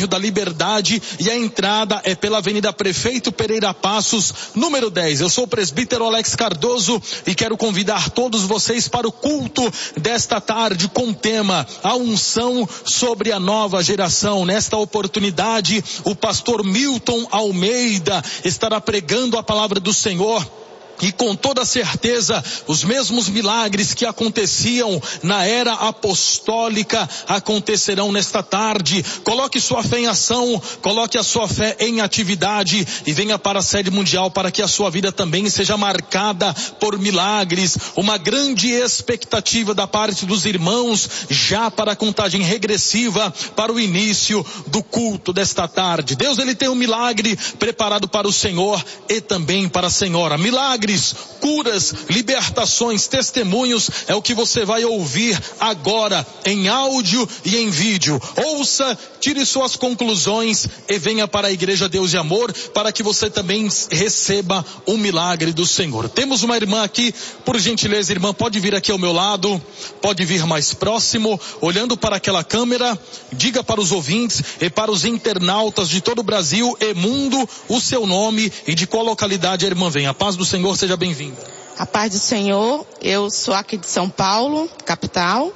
bairro da Liberdade, e a entrada é pela Avenida Prefeito Pereira Passos, número 10. Eu sou o presbítero Alex Cardoso e quero convidar todos vocês para o culto desta tarde com o tema A Unção sobre a Nova Geração. Nesta oportunidade, o pastor Milton Almeida estará pregando a palavra do Senhor. E com toda certeza, os mesmos milagres que aconteciam na era apostólica acontecerão nesta tarde. Coloque sua fé em ação, coloque a sua fé em atividade e venha para a sede mundial para que a sua vida também seja marcada por milagres. Uma grande expectativa da parte dos irmãos já para a contagem regressiva para o início do culto desta tarde. Deus, ele tem um milagre preparado para o Senhor e também para a Senhora. Milagres, curas, libertações, testemunhos é o que você vai ouvir agora em áudio e em vídeo. Ouça, tire suas conclusões e venha para a Igreja Deus e Amor para que você também receba o milagre do Senhor. Temos uma irmã aqui, por gentileza, irmã, pode vir aqui ao meu lado, pode vir mais próximo, olhando para aquela câmera, diga para os ouvintes e para os internautas de todo o Brasil e mundo o seu nome e de qual localidade a irmã vem. A paz do Senhor, seja bem-vinda. A paz do Senhor, eu sou aqui de São Paulo, capital,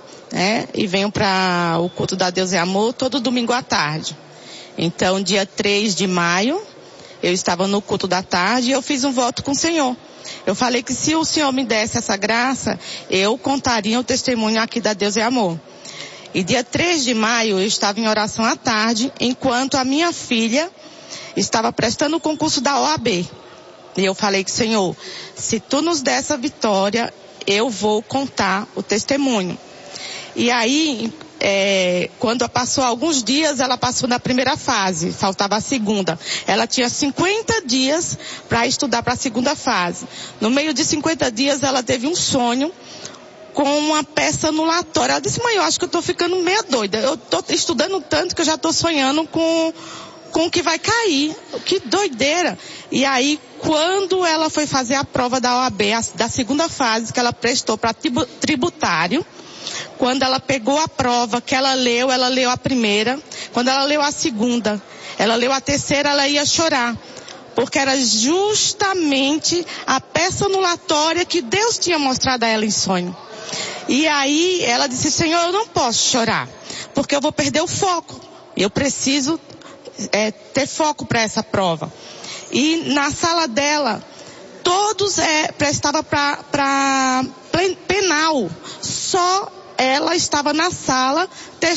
e venho para o culto da Deus e Amor todo domingo à tarde. Então, dia 3 de maio, eu estava no culto da tarde e eu fiz um voto com o Senhor. Eu falei que se o Senhor me desse essa graça, eu contaria o testemunho aqui da Deus e Amor. E dia 3 de maio, eu estava em oração à tarde, enquanto a minha filha estava prestando o concurso da OAB. E eu falei que, Senhor, se tu nos der essa vitória, eu vou contar o testemunho. E aí, quando passou alguns dias, ela passou na primeira fase, faltava a segunda. Ela tinha 50 dias para estudar para a segunda fase. No meio de 50 dias, ela teve um sonho com uma peça anulatória. Ela disse, mãe, eu acho que eu estou ficando meio doida. Eu estou estudando tanto que eu já estou sonhando com o que vai cair. Que doideira. E aí, quando ela foi fazer a prova da OAB, da segunda fase, que ela prestou para tributário, quando ela pegou a prova, que ela leu a primeira. Quando ela leu a segunda, ela leu a terceira, ela ia chorar. Porque era justamente a peça anulatória que Deus tinha mostrado a ela em sonho. E aí, ela disse, Senhor, eu não posso chorar, porque eu vou perder o foco. Eu preciso ter foco para essa prova. E na sala dela, todos prestavam para penal. Só ela estava na sala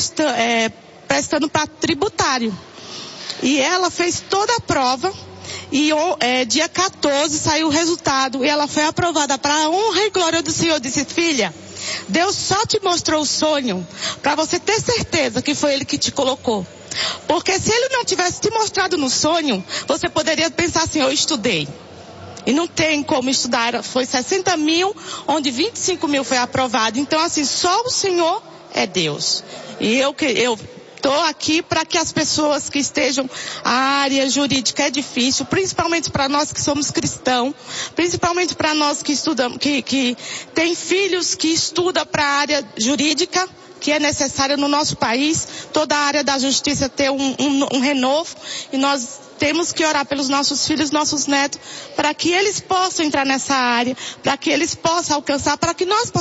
prestando para tributário. E ela fez toda a prova. E dia 14 saiu o resultado. E ela foi aprovada para a honra e glória do Senhor. Eu disse, filha, Deus só te mostrou o sonho para você ter certeza que foi Ele que te colocou. Porque se Ele não tivesse te mostrado no sonho, você poderia pensar assim, eu estudei. E não tem como estudar, foi 60 mil, onde 25 mil foi aprovado. Então assim, só o Senhor é Deus. E eu estou aqui para que as pessoas que estejam, a área jurídica é difícil, principalmente para nós que somos cristãos, principalmente para nós que estudamos, que tem filhos que estudam para a área jurídica, que é necessário no nosso país, toda a área da justiça ter um renovo, e nós temos que orar pelos nossos filhos, nossos netos, para que eles possam entrar nessa área, para que eles possam alcançar, para que nós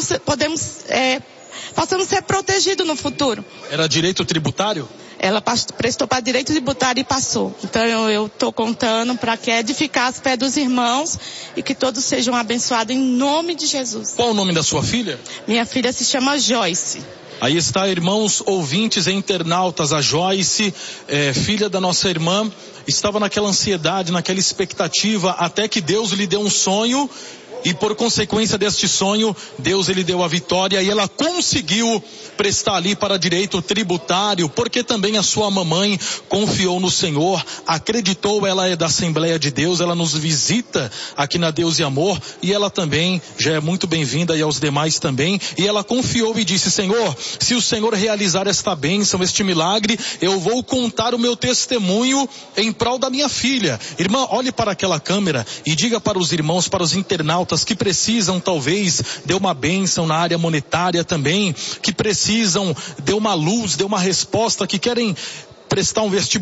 possamos ser protegidos no futuro. Era direito tributário? Ela prestou para direito tributário e passou. Então eu estou contando para que edificar as pés dos irmãos e que todos sejam abençoados em nome de Jesus. Qual o nome da sua filha? Minha filha se chama Joyce. Aí está, irmãos ouvintes e internautas, a Joyce, filha da nossa irmã, estava naquela ansiedade, naquela expectativa, até que Deus lhe deu um sonho. E por consequência deste sonho, Deus lhe deu a vitória e ela conseguiu prestar ali para direito tributário, porque também a sua mamãe confiou no Senhor, acreditou. Ela é da Assembleia de Deus, ela nos visita aqui na Deus e Amor, e ela também já é muito bem-vinda, e aos demais também, e ela confiou e disse, Senhor, se o Senhor realizar esta bênção, este milagre, eu vou contar o meu testemunho em prol da minha filha. Irmã, olhe para aquela câmera e diga para os irmãos, para os internautas que precisam talvez de uma bênção na área monetária também, que precisam de uma luz, de uma resposta, que querem prestar um vestibular